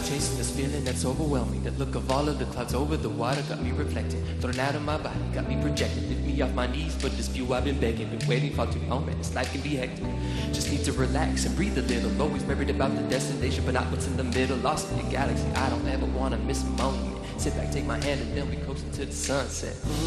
chasing this feeling that's overwhelming. The look of all of the clouds over the water got me reflecting. Thrown out of my body, got me projected. Lift me off my knees for this view I've been begging. Been waiting for too long, man, this life can be hectic. Just need to relax and breathe a little. Always worried about the destination, but not what's in the middle. Lost in the galaxy, I don't ever wanna miss a moment. Sit back, take my hand, and then we coasting to the sunset.